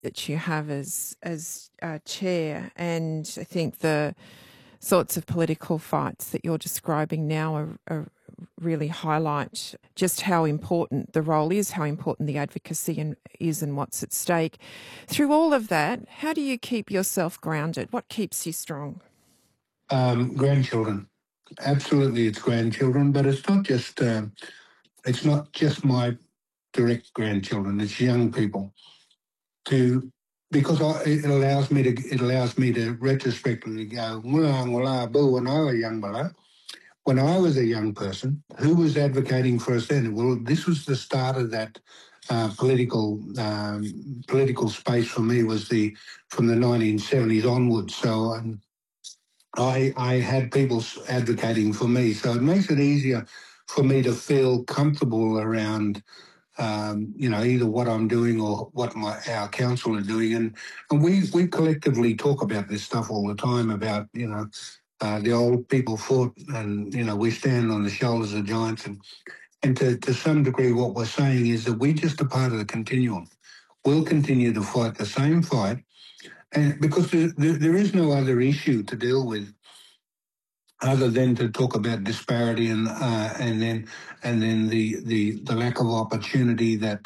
that you have as chair, and I think the sorts of political fights that you're describing now are really highlight just how important the role is, how important the advocacy is, and what's at stake. Through all of that, how do you keep yourself grounded? What keeps you strong? Grandchildren. Absolutely, it's grandchildren, but it's not just my direct grandchildren. It's young people. It allows me to retrospectively go, when I was a young person, who was advocating for us then? Well, this was the start of that political space for me. Was from the 1970s onwards. So I had people advocating for me, so it makes it easier for me to feel comfortable around either what I'm doing or what our council are doing. And we collectively talk about this stuff all the time about, the old people fought and, we stand on the shoulders of giants. And to some degree, what we're saying is that we just a part of the continuum. We'll continue to fight the same fight. And because there is no other issue to deal with other than to talk about disparity and then the lack of opportunity that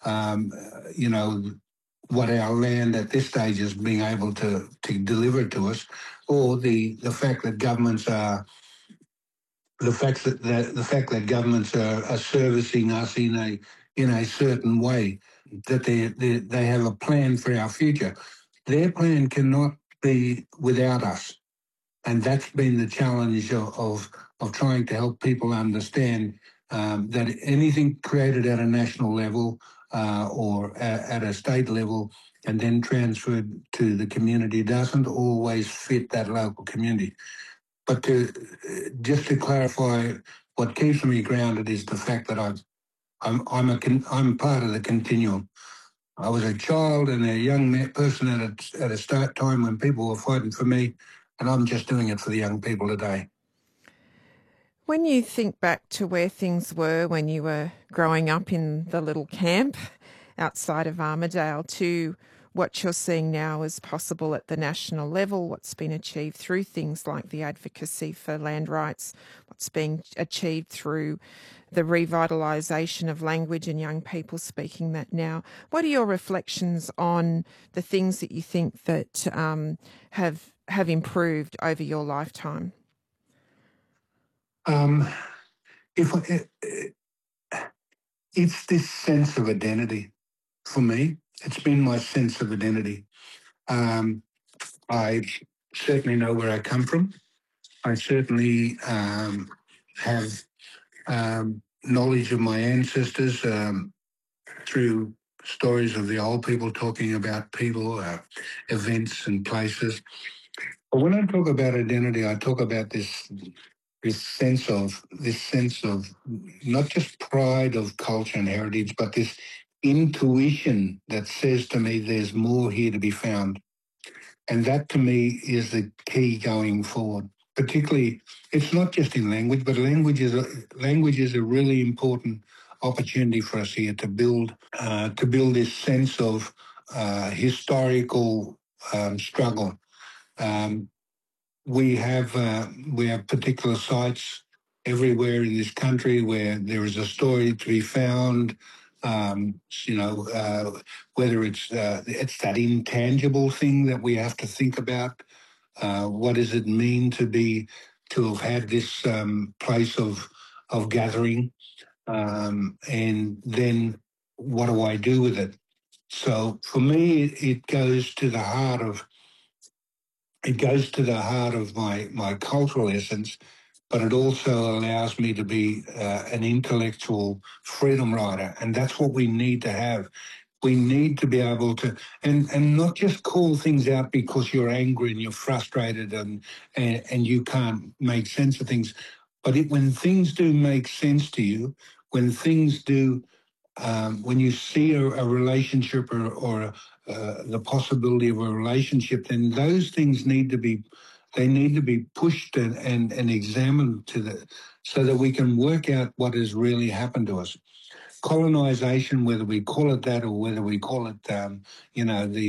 what our land at this stage is being able to deliver to us, or the fact that governments are the fact that governments are servicing us in a certain way, that they have a plan for our future. Their plan cannot be without us. And that's been the challenge of trying to help people understand that anything created at a national level or at a state level and then transferred to the community doesn't always fit that local community. But just to clarify, what keeps me grounded is the fact that I'm part of the continuum. I was a child and a young person at a start time when people were fighting for me, and I'm just doing it for the young people today. When you think back to where things were when you were growing up in the little camp outside of Armidale to what you're seeing now as possible at the national level, what's been achieved through things like the advocacy for land rights, what's being achieved through the revitalisation of language and young people speaking that now. What are your reflections on the things that you think that have improved over your lifetime? It's this sense of identity for me. It's been my sense of identity. I certainly know where I come from. I certainly have knowledge of my ancestors through stories of the old people talking about people, events and places. But when I talk about identity, I talk about this sense of not just pride of culture and heritage, but this intuition that says to me there's more here to be found. And that to me is the key going forward. Particularly, it's not just in language, but language is a really important opportunity for us here to build this sense of historical struggle. We have particular sites everywhere in this country where there is a story to be found. Whether it's that intangible thing that we have to think about. What does it mean to have had this place of gathering, and then what do I do with it? So for me, it goes to the heart of my cultural essence, but it also allows me to be an intellectual freedom rider, and that's what we need to have. We need to be able to, and not just call things out because you're angry and you're frustrated and you can't make sense of things, but when things do make sense to you, when things do. When you see a relationship or the possibility of a relationship, then those things need to be pushed and examined so that we can work out what has really happened to us. colonisation, whether we call it that or whether we call it, the